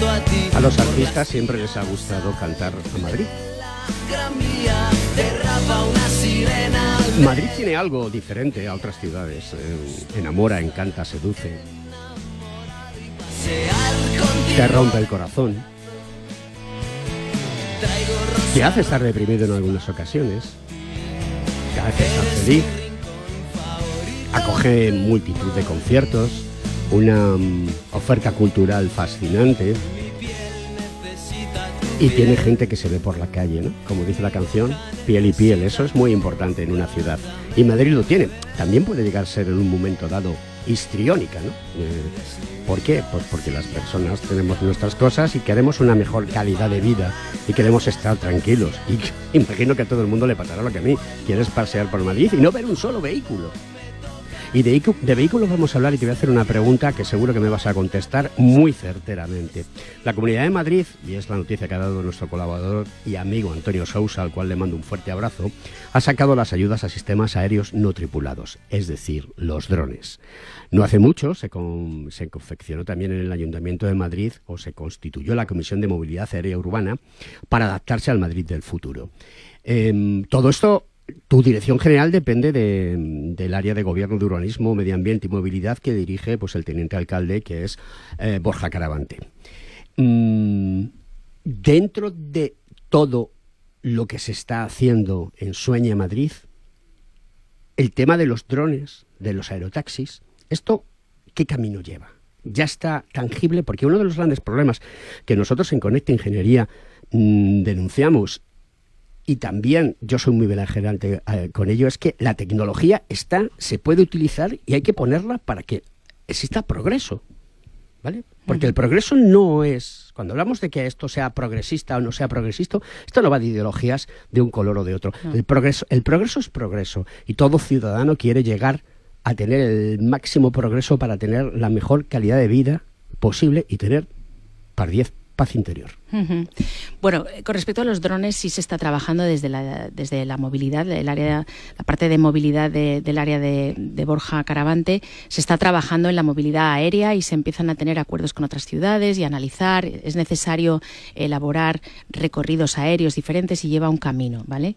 A los artistas siempre les ha gustado cantar a Madrid. Madrid tiene algo diferente a otras ciudades. Enamora, encanta, seduce. Te rompe el corazón. Te hace estar deprimido en algunas ocasiones. Te hace estar feliz. Acoge multitud de conciertos. Una oferta cultural fascinante. Y tiene gente que se ve por la calle, ¿no? Como dice la canción, piel y piel. Eso es muy importante en una ciudad. Y Madrid lo tiene. También puede llegar a ser en un momento dado histriónica, ¿no? ¿Por qué? Pues porque las personas tenemos nuestras cosas y queremos una mejor calidad de vida y queremos estar tranquilos. Y imagino que a todo el mundo le pasará lo que a mí. Quieres pasear por Madrid y no ver un solo vehículo. Y de vehículos vamos a hablar y te voy a hacer una pregunta que seguro que me vas a contestar muy certeramente. La Comunidad de Madrid, y es la noticia que ha dado nuestro colaborador y amigo Antonio Sousa, al cual le mando un fuerte abrazo, ha sacado las ayudas a sistemas aéreos no tripulados, es decir, los drones. No hace mucho se confeccionó también en el Ayuntamiento de Madrid, o se constituyó la Comisión de Movilidad Aérea Urbana para adaptarse al Madrid del futuro. Todo esto... Tu dirección general depende del área de Gobierno de Urbanismo, Medio Ambiente y Movilidad que dirige pues, el teniente alcalde, que es Borja Caravante. Dentro de todo lo que se está haciendo en Sueña Madrid, el tema de los drones, de los aerotaxis, ¿esto qué camino lleva? Ya está tangible, porque uno de los grandes problemas que nosotros en Conecta Ingeniería denunciamos, y también yo soy muy beligerante con ello, es que la tecnología se puede utilizar y hay que ponerla para que exista progreso, ¿vale? Porque el progreso no es, cuando hablamos de que esto sea progresista o no sea progresista, esto no va de ideologías de un color o de otro. No. El progreso es progreso y todo ciudadano quiere llegar a tener el máximo progreso para tener la mejor calidad de vida posible y tener paz interior. Bueno, con respecto a los drones sí se está trabajando desde la movilidad, la parte de movilidad del área de Borja Caravante, se está trabajando en la movilidad aérea y se empiezan a tener acuerdos con otras ciudades y analizar. Es necesario elaborar recorridos aéreos diferentes y lleva un camino, ¿vale?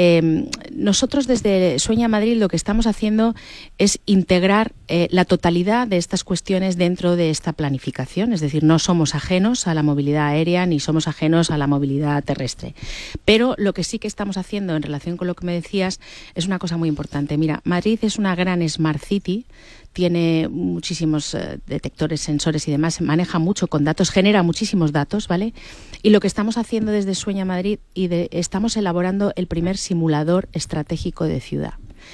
Nosotros desde Sueña Madrid lo que estamos haciendo es integrar la totalidad de estas cuestiones dentro de esta planificación, es decir, no somos ajenos a la movilidad aérea ni somos ajenos a la movilidad terrestre. Pero lo que sí que estamos haciendo en relación con lo que me decías es una cosa muy importante. Mira, Madrid es una gran Smart City, tiene muchísimos detectores, sensores y demás, maneja mucho con datos, genera muchísimos datos, ¿vale? Y lo que estamos haciendo desde Sueña Madrid estamos elaborando el primer simulador estratégico de ciudad.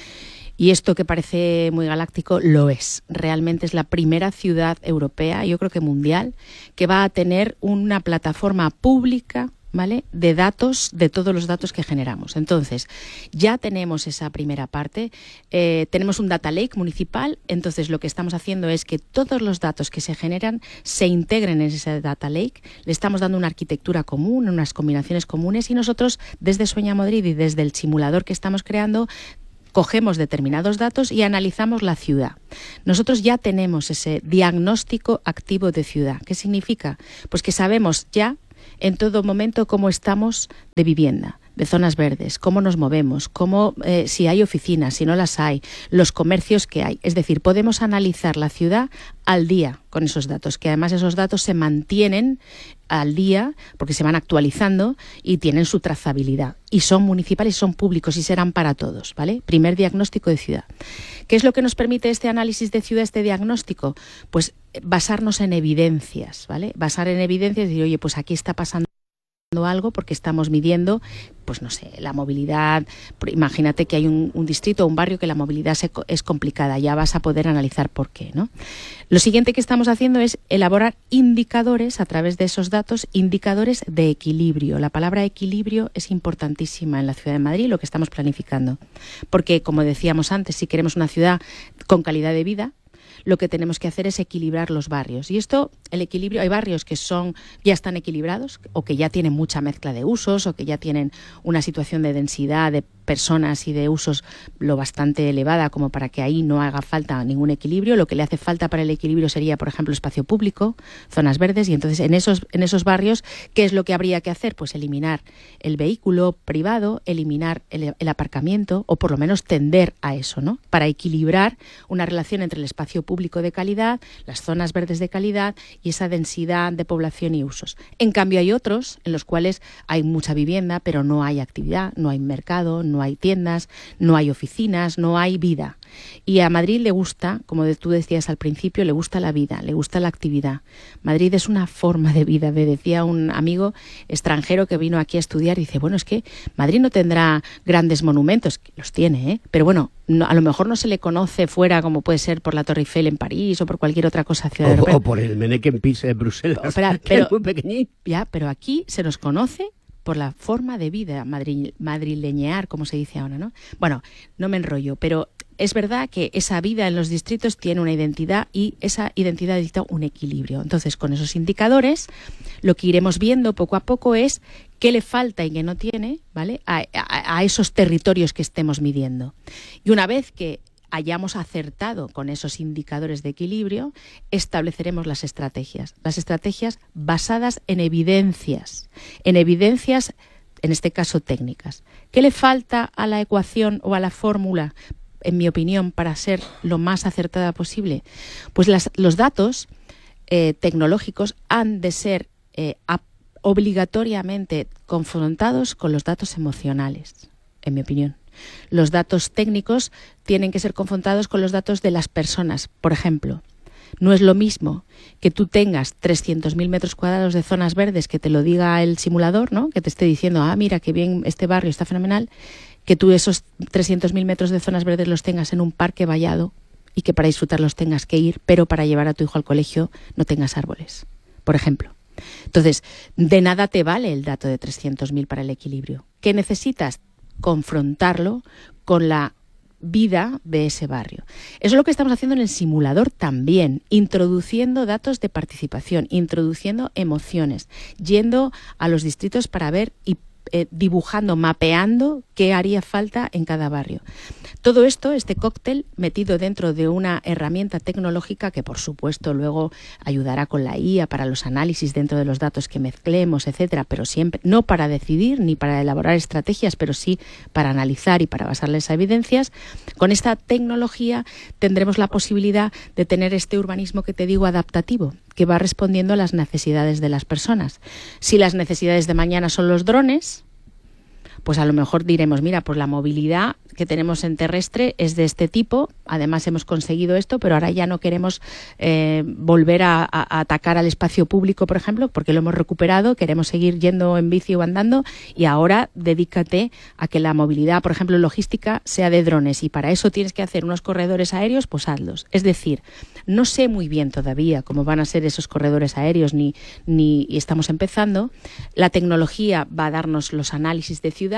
Y esto que parece muy galáctico, lo es. Realmente es la primera ciudad europea, yo creo que mundial, que va a tener una plataforma pública, ¿vale?, de datos, de todos los datos que generamos. Entonces, ya tenemos esa primera parte, tenemos un data lake municipal, entonces lo que estamos haciendo es que todos los datos que se generan se integren en ese data lake, le estamos dando una arquitectura común, unas combinaciones comunes, y nosotros desde Sueña Madrid y desde el simulador que estamos creando, cogemos determinados datos y analizamos la ciudad. Nosotros ya tenemos ese diagnóstico activo de ciudad. ¿Qué significa? Pues que sabemos ya en todo momento cómo estamos de vivienda, de zonas verdes, cómo nos movemos, si hay oficinas, si no las hay, los comercios que hay. Es decir, podemos analizar la ciudad al día con esos datos, que además esos datos se mantienen al día porque se van actualizando y tienen su trazabilidad. Y son municipales, son públicos y serán para todos, ¿vale? Primer diagnóstico de ciudad. ¿Qué es lo que nos permite este análisis de ciudad, este diagnóstico? Pues basarnos en evidencias, ¿vale? Basar en evidencias y decir, oye, pues aquí está pasando algo porque estamos midiendo, pues no sé, la movilidad. Imagínate que hay un distrito o un barrio que la movilidad es complicada, ya vas a poder analizar por qué, ¿no? Lo siguiente que estamos haciendo es elaborar indicadores a través de esos datos, indicadores de equilibrio. La palabra equilibrio es importantísima en la ciudad de Madrid, lo que estamos planificando, porque como decíamos antes, si queremos una ciudad con calidad de vida, lo que tenemos que hacer es equilibrar los barrios. Y esto, el equilibrio, hay barrios que ya están equilibrados o que ya tienen mucha mezcla de usos o que ya tienen una situación de densidad, de personas y de usos lo bastante elevada como para que ahí no haga falta ningún equilibrio. Lo que le hace falta para el equilibrio sería, por ejemplo, espacio público, zonas verdes, y entonces en esos barrios, ¿qué es lo que habría que hacer? Pues eliminar el vehículo privado, eliminar el aparcamiento, o por lo menos tender a eso, ¿no? Para equilibrar una relación entre el espacio público de calidad, las zonas verdes de calidad y esa densidad de población y usos. En cambio, hay otros en los cuales hay mucha vivienda, pero no hay actividad, no hay mercado, no hay tiendas, no hay oficinas, no hay vida. Y a Madrid le gusta, como tú decías al principio, le gusta la vida, le gusta la actividad. Madrid es una forma de vida. Me decía un amigo extranjero que vino aquí a estudiar, dice, bueno, es que Madrid no tendrá grandes monumentos, que los tiene, ¿eh? Pero bueno, a lo mejor no se le conoce fuera como puede ser por la Torre Eiffel en París o por cualquier otra cosa ciudad europea. O por el Menequén Pis en Bruselas, que es muy pequeñín. Ya, pero aquí se nos conoce por la forma de vida, madrileñear, como se dice ahora, ¿no? Bueno, no me enrollo, pero es verdad que esa vida en los distritos tiene una identidad y esa identidad dicta un equilibrio. Entonces, con esos indicadores, lo que iremos viendo poco a poco es qué le falta y qué no tiene, ¿vale? A esos territorios que estemos midiendo. Y una vez que hayamos acertado con esos indicadores de equilibrio, estableceremos las estrategias basadas en evidencias, en este caso técnicas. ¿Qué le falta a la ecuación o a la fórmula, en mi opinión, para ser lo más acertada posible? Pues los datos tecnológicos han de ser obligatoriamente confrontados con los datos emocionales, en mi opinión. Los datos técnicos tienen que ser confrontados con los datos de las personas. Por ejemplo, no es lo mismo que tú tengas 300.000 metros cuadrados de zonas verdes, que te lo diga el simulador, ¿no? Que te esté diciendo, mira, qué bien, este barrio está fenomenal, que tú esos 300.000 metros de zonas verdes los tengas en un parque vallado y que para disfrutarlos tengas que ir, pero para llevar a tu hijo al colegio no tengas árboles, por ejemplo. Entonces, de nada te vale el dato de 300.000 para el equilibrio. ¿Qué necesitas? Confrontarlo con la vida de ese barrio. Eso es lo que estamos haciendo en el simulador también, introduciendo datos de participación, introduciendo emociones, yendo a los distritos para ver y dibujando, mapeando qué haría falta en cada barrio. Todo esto, este cóctel, metido dentro de una herramienta tecnológica que, por supuesto, luego ayudará con la IA para los análisis dentro de los datos que mezclemos, etcétera, pero siempre no para decidir ni para elaborar estrategias, pero sí para analizar y para basarles a evidencias. Con esta tecnología tendremos la posibilidad de tener este urbanismo que te digo adaptativo, que va respondiendo a las necesidades de las personas. Si las necesidades de mañana son los drones, pues a lo mejor diremos, mira, pues la movilidad que tenemos en terrestre es de este tipo, además hemos conseguido esto, pero ahora ya no queremos volver a atacar al espacio público, por ejemplo, porque lo hemos recuperado, queremos seguir yendo en bici o andando, y ahora dedícate a que la movilidad, por ejemplo, logística, sea de drones, y para eso tienes que hacer unos corredores aéreos, pues hazlos. Es decir, no sé muy bien todavía cómo van a ser esos corredores aéreos, ni estamos empezando. La tecnología va a darnos los análisis de ciudad,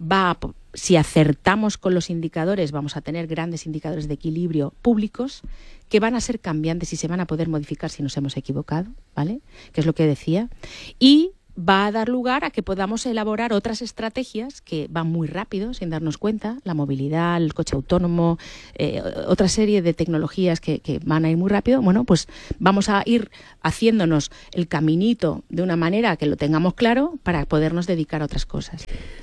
si acertamos con los indicadores, vamos a tener grandes indicadores de equilibrio públicos que van a ser cambiantes y se van a poder modificar si nos hemos equivocado, ¿vale? Que es lo que decía. Y va a dar lugar a que podamos elaborar otras estrategias que van muy rápido, sin darnos cuenta, la movilidad, el coche autónomo, otra serie de tecnologías que van a ir muy rápido. Bueno, pues vamos a ir haciéndonos el caminito de una manera que lo tengamos claro para podernos dedicar a otras cosas.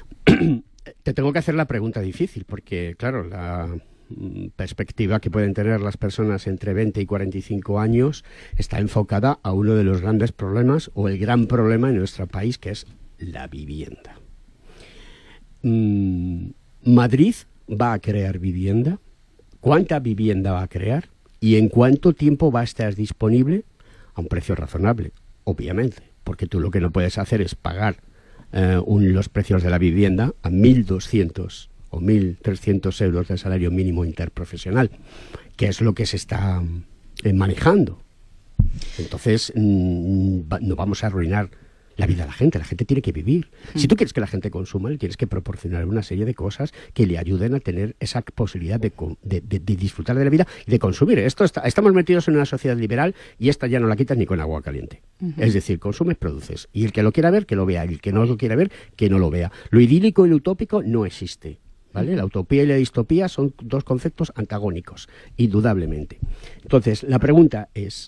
Te tengo que hacer la pregunta difícil, porque, claro, la perspectiva que pueden tener las personas entre 20 y 45 años está enfocada a uno de los grandes problemas, o el gran problema en nuestro país, que es la vivienda. ¿Madrid va a crear vivienda? ¿Cuánta vivienda va a crear? ¿Y en cuánto tiempo va a estar disponible? A un precio razonable, obviamente, porque tú lo que no puedes hacer es pagar los precios de la vivienda a 1.200 o 1.300 euros de salario mínimo interprofesional, que es lo que se está manejando. Entonces, no vamos a arruinar la vida de la gente tiene que vivir. Si tú quieres que la gente consuma, le tienes que proporcionar una serie de cosas que le ayuden a tener esa posibilidad de disfrutar de la vida y de consumir. Estamos metidos en una sociedad liberal y esta ya no la quitas ni con agua caliente. Es decir, consumes, produces. Y el que lo quiera ver, que lo vea. Y el que no lo quiera ver, que no lo vea. Lo idílico y lo utópico no existe. ¿vale? La utopía y la distopía son dos conceptos antagónicos, indudablemente. Entonces, la pregunta es,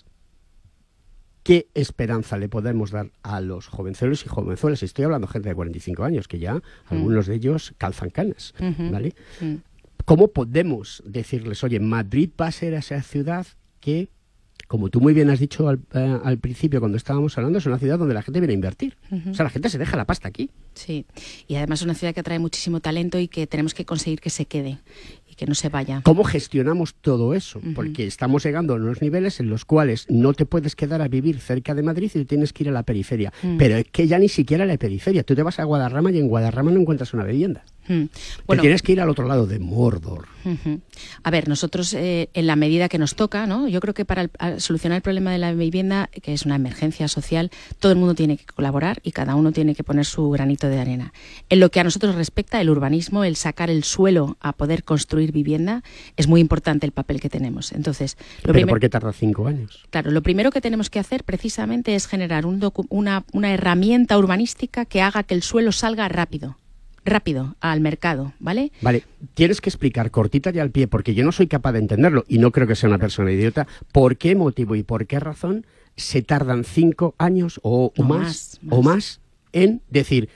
¿qué esperanza le podemos dar a los jovenzuelos y jovenzuelas? Estoy hablando de gente de 45 años, que ya algunos de ellos calzan canas, ¿vale? ¿Cómo podemos decirles, oye, Madrid va a ser esa ciudad que, como tú muy bien has dicho al principio cuando estábamos hablando, es una ciudad donde la gente viene a invertir? O sea, la gente se deja la pasta aquí. Sí, y además es una ciudad que atrae muchísimo talento y que tenemos que conseguir que se quede y que no se vaya. ¿Cómo gestionamos todo eso? Porque estamos llegando a unos niveles en los cuales no te puedes quedar a vivir cerca de Madrid y tienes que ir a la periferia. Pero es que ya ni siquiera a la periferia. Tú te vas a Guadarrama y en Guadarrama no encuentras una vivienda. Bueno, tienes que ir al otro lado de Mordor. A ver, nosotros en la medida que nos toca, ¿no? Yo creo que para solucionar el problema de la vivienda, que es una emergencia social, todo el mundo tiene que colaborar y cada uno tiene que poner su granito de arena. En lo que a nosotros respecta, el urbanismo, el sacar el suelo a poder construir vivienda, es muy importante el papel que tenemos. Entonces, ¿Pero por qué tarda 5 años? Claro, lo primero que tenemos que hacer precisamente es generar una herramienta urbanística que haga que el suelo salga rápido al mercado, ¿vale? Vale, tienes que explicar cortita y al pie, porque yo no soy capaz de entenderlo y no creo que sea una persona idiota, por qué motivo y por qué razón se tardan 5 años o más en decir,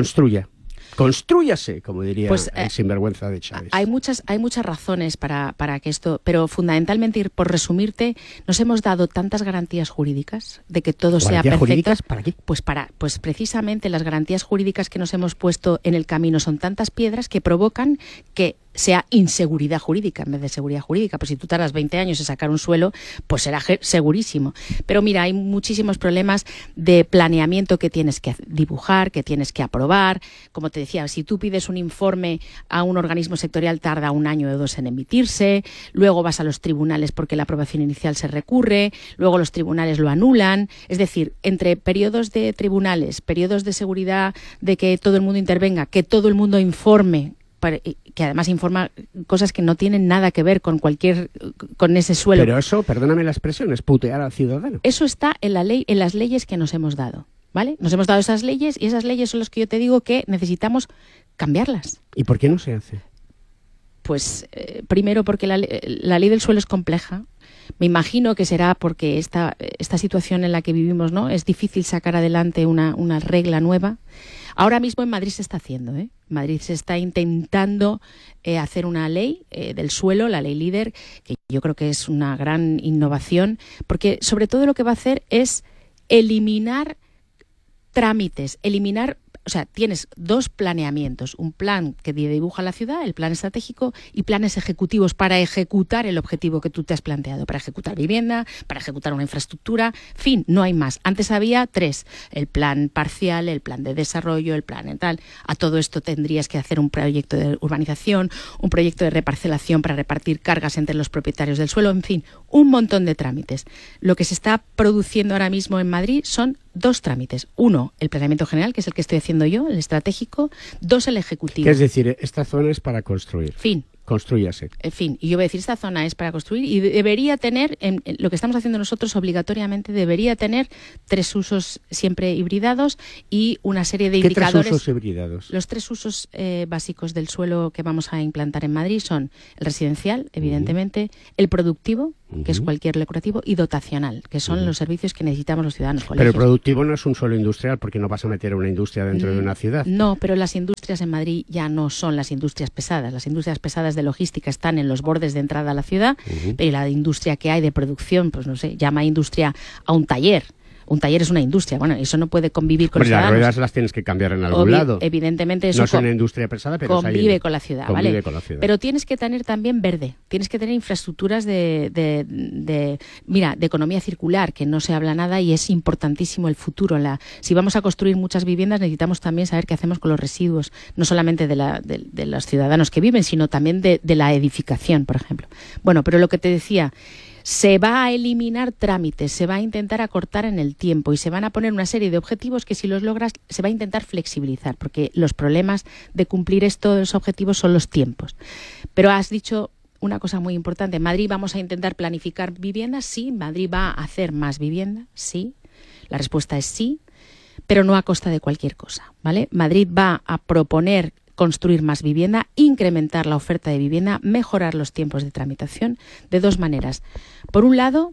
Constrúyase, como diría el sinvergüenza de Chávez. Hay muchas razones para que esto, pero fundamentalmente, por resumirte, nos hemos dado tantas garantías jurídicas de que todo sea perfecto. ¿Jurídicas para qué? Pues precisamente las garantías jurídicas que nos hemos puesto en el camino son tantas piedras que provocan que sea inseguridad jurídica en vez de seguridad jurídica. Pues si tú tardas 20 años en sacar un suelo, pues será segurísimo. Pero mira, hay muchísimos problemas de planeamiento que tienes que dibujar, que tienes que aprobar. Como te decía, si tú pides un informe a un organismo sectorial, tarda 1 año o 2 en emitirse. Luego vas a los tribunales porque la aprobación inicial se recurre. Luego los tribunales lo anulan. Es decir, entre periodos de tribunales, periodos de seguridad, de que todo el mundo intervenga, que todo el mundo informe, que además informa cosas que no tienen nada que ver con ese suelo. Pero eso, perdóname la expresión, es putear al ciudadano. Eso está en la ley, en las leyes que nos hemos dado, ¿vale? Nos hemos dado esas leyes y esas leyes son las que yo te digo que necesitamos cambiarlas. ¿Y por qué no se hace? Pues primero porque la ley del suelo es compleja. Me imagino que será porque esta situación en la que vivimos, ¿no? Es difícil sacar adelante una regla nueva. Ahora mismo en Madrid se está haciendo, ¿eh? Madrid se está intentando hacer una ley del suelo, la ley líder, que yo creo que es una gran innovación, porque sobre todo lo que va a hacer es eliminar trámites, o sea, tienes 2 planeamientos, un plan que dibuja la ciudad, el plan estratégico, y planes ejecutivos para ejecutar el objetivo que tú te has planteado, para ejecutar vivienda, para ejecutar una infraestructura, fin, no hay más. Antes había 3, el plan parcial, el plan de desarrollo, el plan tal. A todo esto tendrías que hacer un proyecto de urbanización, un proyecto de reparcelación para repartir cargas entre los propietarios del suelo, en fin, un montón de trámites. Lo que se está produciendo ahora mismo en Madrid son 2 trámites. 1, el planeamiento general, que es el que estoy haciendo yo, el estratégico. 2, el ejecutivo. ¿Qué es decir? Esta zona es para construir. Fin. Constrúyase. En fin, y yo voy a decir, esta zona es para construir y debería tener, en lo que estamos haciendo nosotros obligatoriamente, debería tener 3 usos siempre hibridados y una serie de indicadores. ¿Qué 3 usos hibridados? Los 3 usos básicos del suelo que vamos a implantar en Madrid son el residencial, evidentemente, el productivo, que es cualquier lucrativo, y dotacional, que son los servicios que necesitamos los ciudadanos. Pero el productivo no es un suelo industrial, porque no vas a meter una industria dentro de una ciudad. No, pero las industrias en Madrid ya no son las industrias pesadas. Las industrias pesadas de logística están en los bordes de entrada a la ciudad, pero la industria que hay de producción, pues no sé, llama industria a un taller. Un taller es una industria, bueno, eso no puede convivir con los ciudadanos. Las ruedas las tienes que cambiar en algún lado. Evidentemente eso no es una industria pesada, pero convive con la ciudad, ¿vale? Pero tienes que tener también verde, tienes que tener infraestructuras de economía circular, que no se habla nada y es importantísimo el futuro. Si vamos a construir muchas viviendas necesitamos también saber qué hacemos con los residuos, no solamente de los ciudadanos que viven, sino también de la edificación, por ejemplo. Bueno, pero lo que te decía, se va a eliminar trámites, se va a intentar acortar en el tiempo y se van a poner una serie de objetivos que si los logras se va a intentar flexibilizar, porque los problemas de cumplir estos objetivos son los tiempos. Pero has dicho una cosa muy importante, ¿en Madrid vamos a intentar planificar viviendas? Sí. ¿Madrid va a hacer más vivienda? Sí. La respuesta es sí, pero no a costa de cualquier cosa, ¿vale? Madrid va a proponer construir más vivienda, incrementar la oferta de vivienda, mejorar los tiempos de tramitación de dos maneras. Por un lado,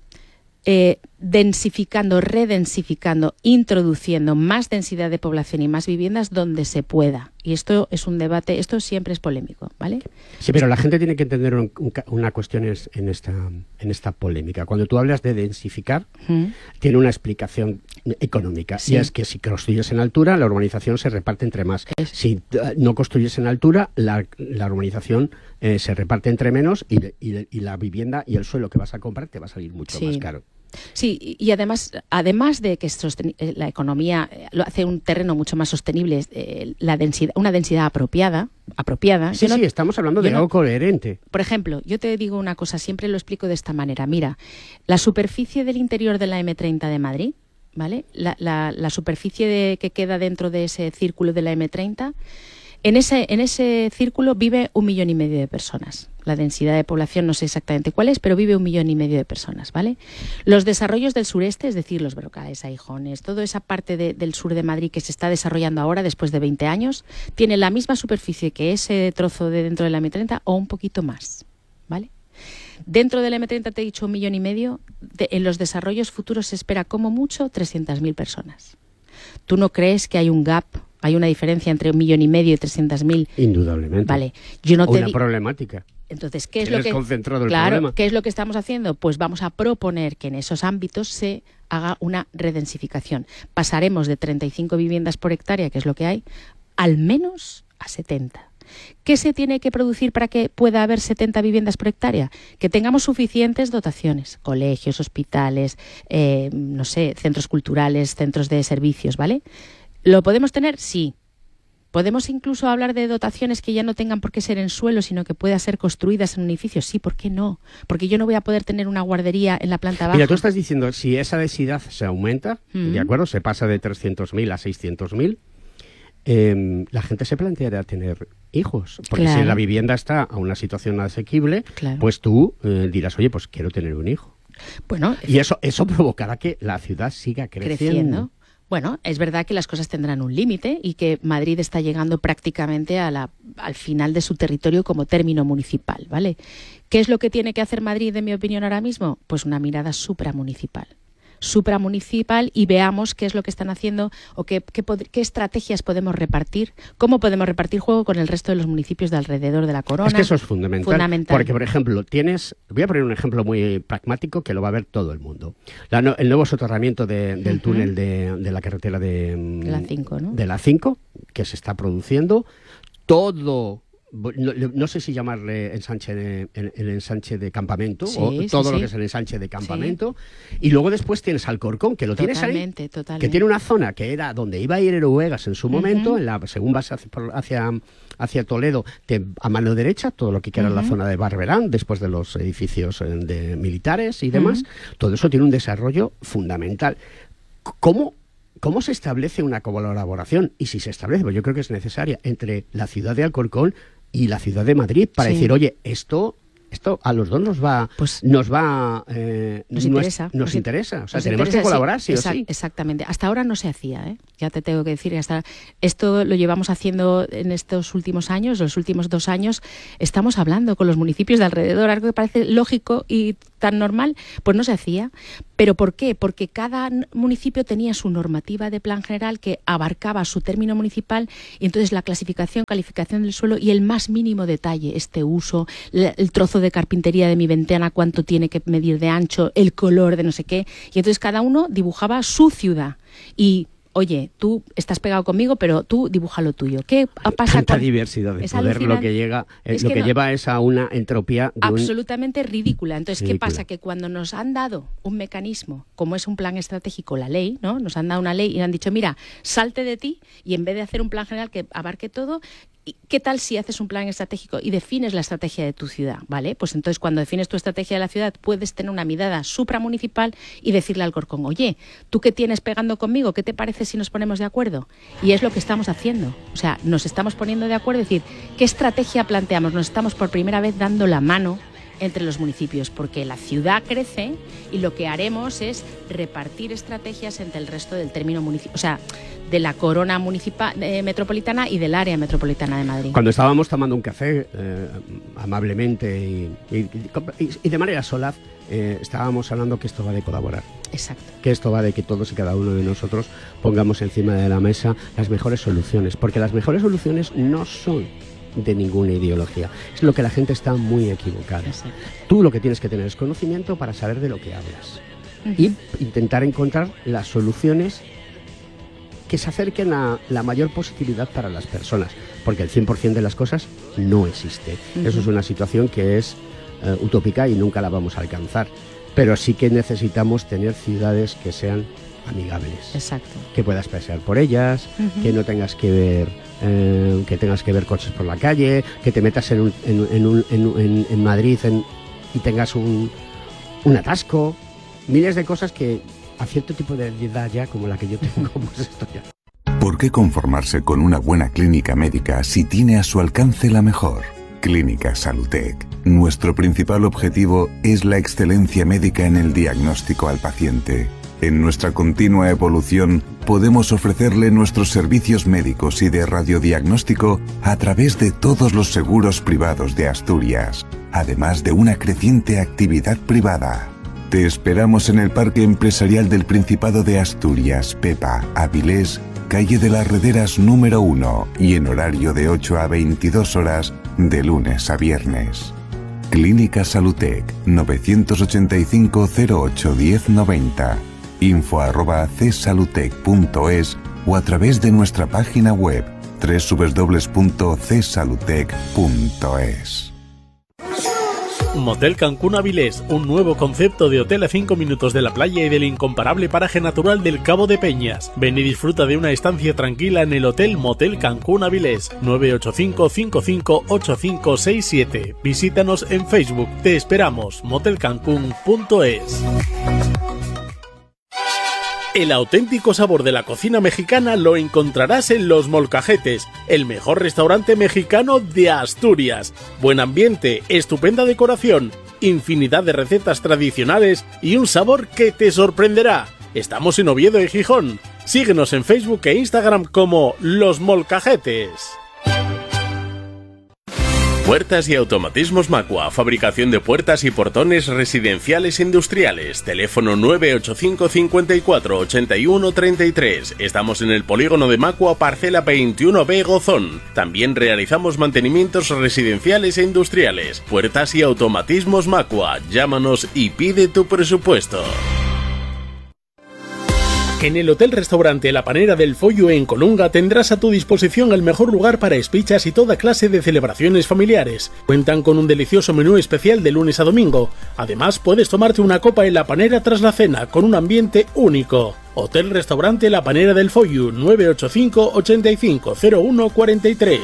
densificando, redensificando, introduciendo más densidad de población y más viviendas donde se pueda. Y esto es un debate, esto siempre es polémico, ¿vale? Sí, pero la gente tiene que entender una cuestión en esta polémica. Cuando tú hablas de densificar, tiene una explicación económica. Sí. Y es que si construyes en altura, la urbanización se reparte entre más. Si no construyes en altura, la urbanización se reparte entre menos y la vivienda y el suelo que vas a comprar te va a salir mucho más caro. Sí, y además de que la economía lo hace un terreno mucho más sostenible, una densidad apropiada. Sí, estamos hablando de algo coherente. Por ejemplo, yo te digo una cosa, siempre lo explico de esta manera. Mira, la superficie del interior de la M30 de Madrid, ¿vale? La superficie que queda dentro de ese círculo de la M30, en ese círculo vive 1,5 millones de personas. La densidad de población no sé exactamente cuál es, pero vive 1,5 millones de personas, ¿vale? Los desarrollos del sureste, es decir, los Brocades, Aijones, toda esa parte del sur de Madrid que se está desarrollando ahora después de 20 años, tiene la misma superficie que ese trozo de dentro de la M30 o un poquito más, ¿vale? Dentro de la M30 te he dicho 1,5 millones, en los desarrollos futuros se espera como mucho 300.000 personas. ¿Tú no crees que hay un gap? ¿Hay una diferencia entre 1,5 millones y 300.000? Indudablemente. Vale. Yo no una problemática. Entonces, ¿qué es lo que ¿qué es lo que estamos haciendo? Pues vamos a proponer que en esos ámbitos se haga una redensificación. Pasaremos de 35 viviendas por hectárea, que es lo que hay, al menos a 70. ¿Qué se tiene que producir para que pueda haber 70 viviendas por hectárea? Que tengamos suficientes dotaciones, colegios, hospitales, centros culturales, centros de servicios, ¿vale? ¿Lo podemos tener? Sí. ¿Podemos incluso hablar de dotaciones que ya no tengan por qué ser en suelo, sino que puedan ser construidas en un edificio? Sí, ¿por qué no? Porque yo no voy a poder tener una guardería en la planta baja. Mira, tú estás diciendo, si esa densidad se aumenta, ¿de acuerdo? Se pasa de 300.000 a 600.000, la gente se planteará tener hijos. Porque si la vivienda está a una situación asequible, pues tú dirás, oye, pues quiero tener un hijo. Bueno, y eso provocará que la ciudad siga creciendo. Bueno, es verdad que las cosas tendrán un límite y que Madrid está llegando prácticamente al final de su territorio como término municipal, ¿vale? ¿Qué es lo que tiene que hacer Madrid, en mi opinión, ahora mismo? Pues una mirada supramunicipal, y veamos qué es lo que están haciendo o qué estrategias podemos repartir, cómo podemos repartir juego con el resto de los municipios de alrededor de la Corona. Es que eso es fundamental. Porque, por ejemplo, voy a poner un ejemplo muy pragmático que lo va a ver todo el mundo. El nuevo soterramiento del túnel de la carretera de la 5, ¿no? De la 5, que se está produciendo, todo... No sé si llamarle el ensanche de campamento lo que es el ensanche de campamento. Y luego después tienes Alcorcón, que lo tienes ahí, que tiene una zona que era donde iba a ir Eruegas en su momento, según vas hacia Toledo, a mano derecha, todo lo que queda en la zona de Barberán, después de los edificios de militares y demás. Todo eso tiene un desarrollo fundamental. ¿Cómo se establece una colaboración? Y si se establece, pues yo creo que es necesaria, entre la ciudad de Alcorcón y la ciudad de Madrid, para decir, oye, esto a los dos nos interesa. O sea, tenemos que colaborar, sí o sí. Exactamente. Hasta ahora no se hacía, ¿eh? Ya te tengo que decir, esto lo llevamos haciendo en estos últimos años, los últimos 2 años, estamos hablando con los municipios de alrededor, algo que parece lógico y tan normal, pues no se hacía. ¿Pero por qué? Porque cada municipio tenía su normativa de plan general que abarcaba su término municipal y entonces la calificación del suelo y el más mínimo detalle, este uso, el trozo de carpintería de mi ventana, cuánto tiene que medir de ancho, el color de no sé qué. Y entonces cada uno dibujaba su ciudad y... Oye, tú estás pegado conmigo, pero tú dibuja lo tuyo. ¿Qué pasa? Tanta diversidad de poder, lo que lleva es a una entropía absolutamente ridícula. Entonces, ¿qué pasa? Que cuando nos han dado un mecanismo, como es un plan estratégico, la ley, ¿no? Nos han dado una ley y han dicho, mira, salte de ti y en vez de hacer un plan general que abarque todo, ¿qué tal si haces un plan estratégico y defines la estrategia de tu ciudad? ¿Vale? Pues entonces cuando defines tu estrategia de la ciudad puedes tener una mirada supramunicipal y decirle al Alcorcón, oye, ¿tú qué tienes pegando conmigo? ¿Qué te parece si nos ponemos de acuerdo? Y es lo que estamos haciendo. O sea, nos estamos poniendo de acuerdo, es decir, ¿qué estrategia planteamos? Nos estamos por primera vez dando la mano entre los municipios, porque la ciudad crece y lo que haremos es repartir estrategias entre el resto del término municipal, o sea, de la corona municipal metropolitana y del área metropolitana de Madrid. Cuando estábamos tomando un café, amablemente y de manera solaz, estábamos hablando que esto va de colaborar. Exacto. Que esto va de que todos y cada uno de nosotros pongamos encima de la mesa las mejores soluciones, porque las mejores soluciones no son de ninguna ideología. Es lo que la gente está muy equivocada. Exacto. Tú lo que tienes que tener es conocimiento para saber de lo que hablas y intentar encontrar las soluciones que se acerquen a la mayor positividad para las personas, porque el 100% de las cosas no existe. Eso es una situación que es utópica y nunca la vamos a alcanzar, pero sí que necesitamos tener ciudades que sean amigables. Exacto. Que puedas pasear por ellas, que no tengas que ver coches por la calle, que te metas en Madrid y tengas un atasco, miles de cosas que a cierto tipo de edad ya como la que yo tengo, pues esto ya. ¿Por qué conformarse con una buena clínica médica si tiene a su alcance la mejor? Clínica Salutec. Nuestro principal objetivo es la excelencia médica en el diagnóstico al paciente. En nuestra continua evolución, podemos ofrecerle nuestros servicios médicos y de radiodiagnóstico a través de todos los seguros privados de Asturias, además de una creciente actividad privada. Te esperamos en el Parque Empresarial del Principado de Asturias, Pepa, Avilés, calle de las Rederas número 1 y en horario de 8 a 22 horas de lunes a viernes. Clínica Salutec, 985 08 1090, info@csalutec.es o a través de nuestra página web www.csalutec.es. Motel Cancún Avilés, un nuevo concepto de hotel a 5 minutos de la playa y del incomparable paraje natural del Cabo de Peñas. Ven y disfruta de una estancia tranquila en el Hotel Motel Cancún Avilés, 985 55 8567. Visítanos en Facebook. Te esperamos. motelcancún.es. El auténtico sabor de la cocina mexicana lo encontrarás en Los Molcajetes, el mejor restaurante mexicano de Asturias. Buen ambiente, estupenda decoración, infinidad de recetas tradicionales y un sabor que te sorprenderá. Estamos en Oviedo y Gijón. Síguenos en Facebook e Instagram como Los Molcajetes. Puertas y automatismos Macua, fabricación de puertas y portones residenciales e industriales. Teléfono 985 54 81 33. Estamos en el polígono de Macua, parcela 21B Gozón. También realizamos mantenimientos residenciales e industriales. Puertas y automatismos Macua. Llámanos y pide tu presupuesto. En el Hotel Restaurante La Panera del Follo en Colunga tendrás a tu disposición el mejor lugar para espichas y toda clase de celebraciones familiares. Cuentan con un delicioso menú especial de lunes a domingo. Además, puedes tomarte una copa en La Panera tras la cena, con un ambiente único. Hotel Restaurante La Panera del Follo, 985 85 01 43.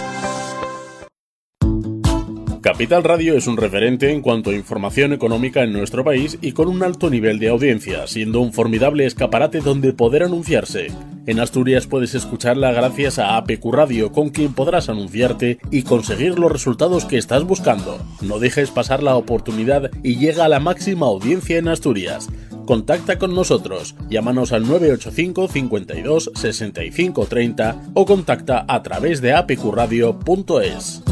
Capital Radio es un referente en cuanto a información económica en nuestro país y con un alto nivel de audiencia, siendo un formidable escaparate donde poder anunciarse. En Asturias puedes escucharla gracias a APQ Radio, con quien podrás anunciarte y conseguir los resultados que estás buscando. No dejes pasar la oportunidad y llega a la máxima audiencia en Asturias. Contacta con nosotros, llámanos al 985 52 65 30 o contacta a través de apqradio.es.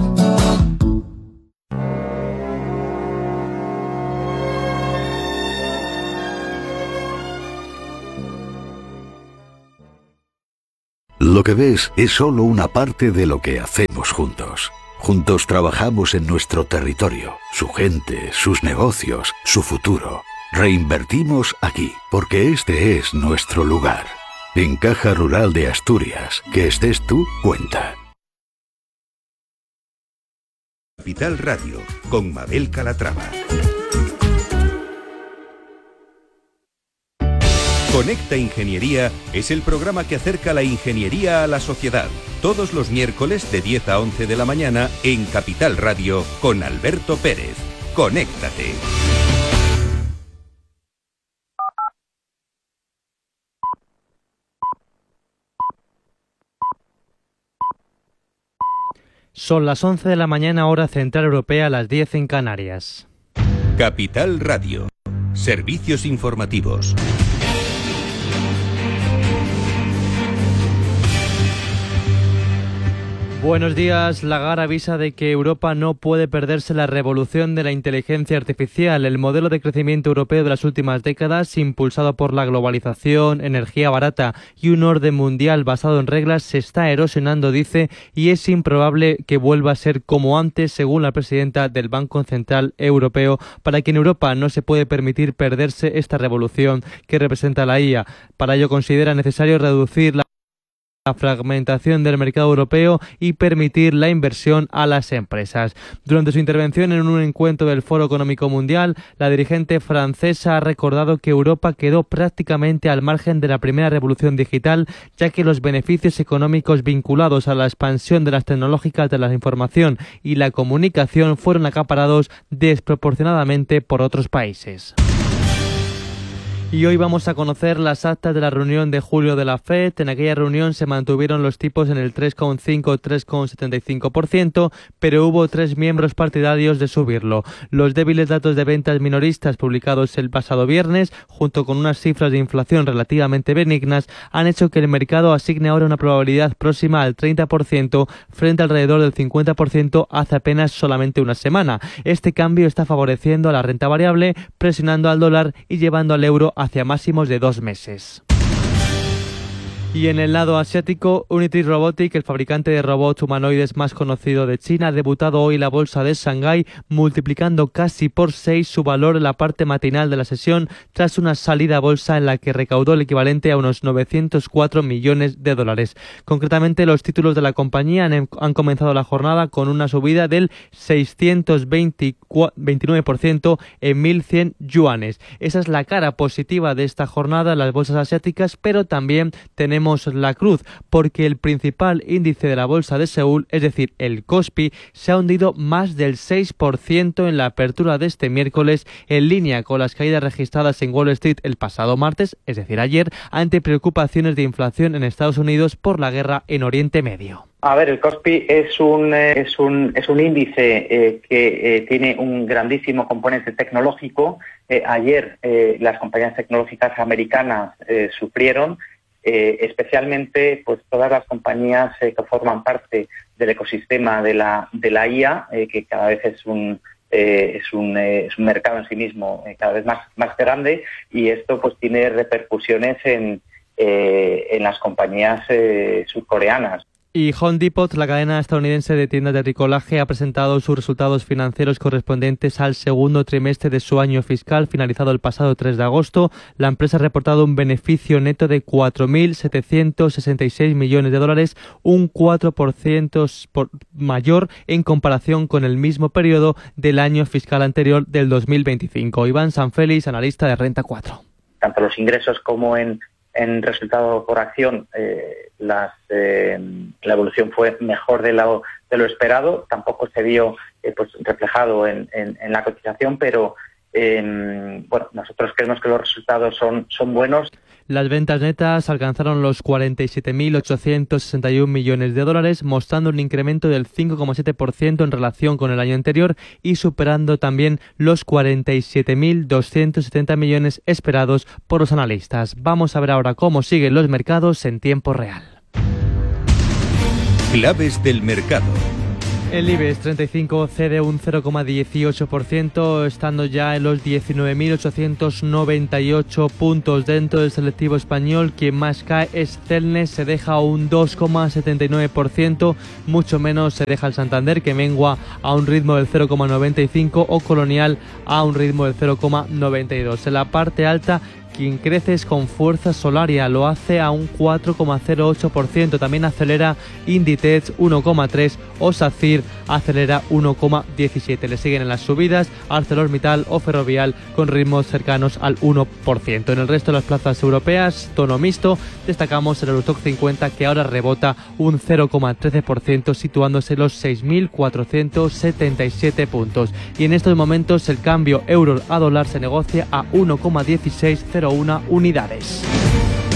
Lo que ves es solo una parte de lo que hacemos juntos. Juntos trabajamos en nuestro territorio, su gente, sus negocios, su futuro. Reinvertimos aquí, porque este es nuestro lugar. En Caja Rural de Asturias, que estés tú, cuenta. Capital Radio, con Mabel Calatrava. Conecta Ingeniería es el programa que acerca la ingeniería a la sociedad. Todos los miércoles de 10 a 11 de la mañana en Capital Radio con Alberto Pérez. Conéctate. Son las 11 de la mañana, hora central europea, las 10 en Canarias. Capital Radio. Servicios informativos. Buenos días. Lagarde avisa de que Europa no puede perderse la revolución de la inteligencia artificial. El modelo de crecimiento europeo de las últimas décadas, impulsado por la globalización, energía barata y un orden mundial basado en reglas, se está erosionando, dice, y es improbable que vuelva a ser como antes, según la presidenta del Banco Central Europeo, para que en Europa no se puede permitir perderse esta revolución que representa la IA. Para ello considera necesario reducir la fragmentación del mercado europeo y permitir la inversión a las empresas. Durante su intervención en un encuentro del Foro Económico Mundial, la dirigente francesa ha recordado que Europa quedó prácticamente al margen de la primera revolución digital, ya que los beneficios económicos vinculados a la expansión de las tecnológicas de la información y la comunicación fueron acaparados desproporcionadamente por otros países. Y hoy vamos a conocer las actas de la reunión de julio de la FED. En aquella reunión se mantuvieron los tipos en el 3,5-3,75%, pero hubo 3 miembros partidarios de subirlo. Los débiles datos de ventas minoristas publicados el pasado viernes, junto con unas cifras de inflación relativamente benignas, han hecho que el mercado asigne ahora una probabilidad próxima al 30% frente al alrededor del 50% hace apenas solamente una semana. Este cambio está favoreciendo a la renta variable, presionando al dólar y llevando al euro hacia máximos de 2 meses. Y en el lado asiático, Unity Robotics, el fabricante de robots humanoides más conocido de China, ha debutado hoy la bolsa de Shanghái, multiplicando casi por 6 su valor en la parte matinal de la sesión, tras una salida a bolsa en la que recaudó el equivalente a unos 904 millones de dólares. Concretamente, los títulos de la compañía han comenzado la jornada con una subida del 629% en 1.100 yuanes. Esa es la cara positiva de esta jornada en las bolsas asiáticas, pero también tenemos la cruz, porque el principal índice de la bolsa de Seúl, es decir, el Kospi, se ha hundido más del 6% en la apertura de este miércoles, en línea con las caídas registradas en Wall Street el pasado martes, es decir, ayer, ante preocupaciones de inflación en Estados Unidos por la guerra en Oriente Medio. A ver, el Kospi es un índice que tiene un grandísimo componente tecnológico. Ayer las compañías tecnológicas americanas sufrieron, especialmente pues todas las compañías que forman parte del ecosistema de la IA, que cada vez es un mercado en sí mismo cada vez más grande, y esto pues tiene repercusiones en las compañías surcoreanas. Y Home Depot, la cadena estadounidense de tiendas de bricolaje, ha presentado sus resultados financieros correspondientes al segundo trimestre de su año fiscal, finalizado el pasado 3 de agosto. La empresa ha reportado un beneficio neto de 4.766 millones de dólares, un 4% mayor en comparación con el mismo periodo del año fiscal anterior del 2025. Iván Sanfélix, analista de Renta 4. Tanto los ingresos como en resultado por acción, la evolución fue mejor de lo esperado. Tampoco se vio reflejado en la cotización, pero nosotros creemos que los resultados son buenos. Las ventas netas alcanzaron los 47.861 millones de dólares, mostrando un incremento del 5,7% en relación con el año anterior y superando también los 47.270 millones esperados por los analistas. Vamos a ver ahora cómo siguen los mercados en tiempo real. Claves del mercado. El IBEX 35 cede un 0,18%, estando ya en los 19.898 puntos. Dentro del selectivo español, quien más cae es Celnes, se deja un 2,79%, mucho menos se deja el Santander, que mengua a un ritmo del 0,95%, o Colonial a un ritmo del 0,92%. En la parte alta, quien crece es con fuerza Solaria, lo hace a un 4,08%. También acelera Inditex 1,3% o SACIR acelera 1,17%. Le siguen en las subidas ArcelorMittal o Ferrovial con ritmos cercanos al 1%. En el resto de las plazas europeas, tono mixto, destacamos el Eurostoxx 50, que ahora rebota un 0,13%, situándose en los 6.477 puntos. Y en estos momentos el cambio euro a dólar se negocia a 1,1601 unidades.